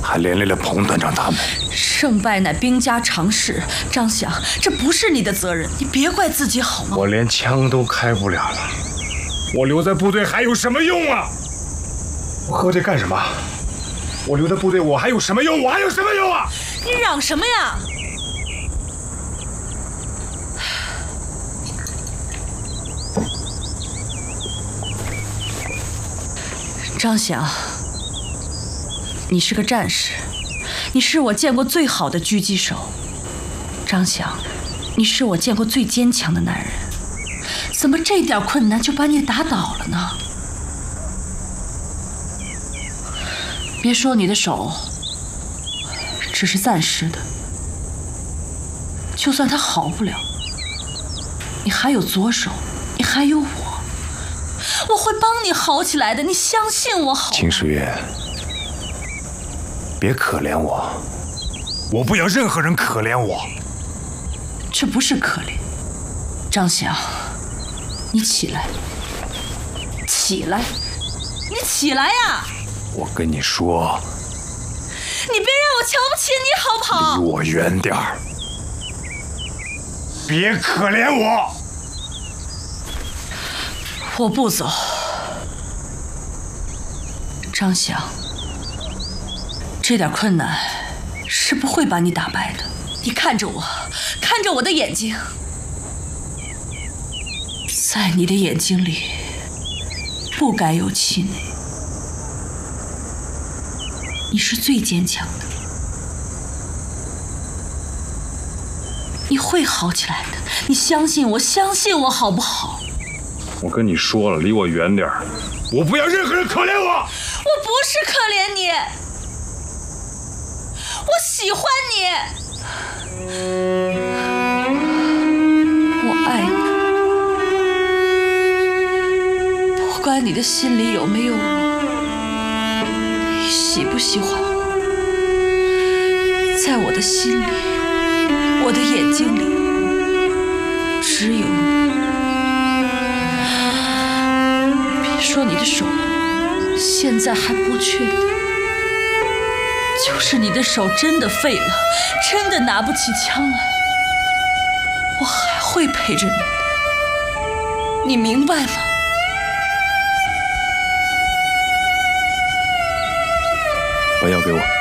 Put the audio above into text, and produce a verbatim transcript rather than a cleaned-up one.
还连累了彭团长他们。 胜败乃兵家常事，张翔，这不是你的责任，你别怪自己好吗？ 我连枪都开不了了，我留在部队还有什么用啊？我喝这干什么？我留在部队我还有什么用？我还有什么用啊？ 你嚷什么呀？张翔，你是个战士，你是我见过最好的狙击手。张翔，你是我见过最坚强的男人，怎么这点困难就把你打倒了呢？别说你的手只是暂时的，就算它好不了，你还有左手，你还有我，我会帮你好起来的，你相信我好吗？ 秦时月，别可怜我，我不要任何人可怜我。 这不是可怜，张翔，你起来，起来，你起来呀！ 我跟你说， 你别让我瞧不起你好不好？ 离我远点儿，别可怜我。 我不走，张翔，这点困难是不会把你打败的。你看着我，看着我的眼睛，在你的眼睛里不该有气馁。你是最坚强的，你会好起来的，你相信我，相信我好不好？ 我跟你说了，离我远点儿，我不要任何人可怜我。 我不是可怜你，我喜欢你，我爱你，不管你的心里有没有我，你喜不喜欢我，在我的心里，我的眼睛里，只有你。别说你的手现在还不确定，就是你的手真的废了，真的拿不起枪来，我还会陪着你，你明白吗？ 把药给我。